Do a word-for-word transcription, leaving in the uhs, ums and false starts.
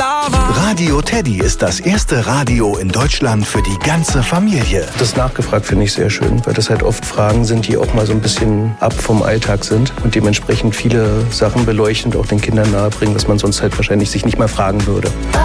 da war. Radio Teddy ist das erste Radio in Deutschland für die ganze Familie. Das nachgefragt finde ich sehr schön, weil das halt oft Fragen sind, die auch mal so ein bisschen ab vom Alltag sind und dementsprechend viele Sachen beleuchten und auch den Kindern nahebringen, was man sonst halt wahrscheinlich sich nicht mal fragen würde.